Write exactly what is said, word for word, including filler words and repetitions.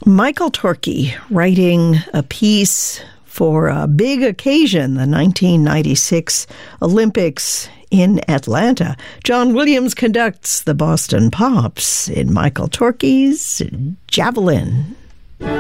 Michael Torke writing a piece for a big occasion, the nineteen ninety-six Olympics in Atlanta. John Williams conducts the Boston Pops in Michael Torke's Javelin.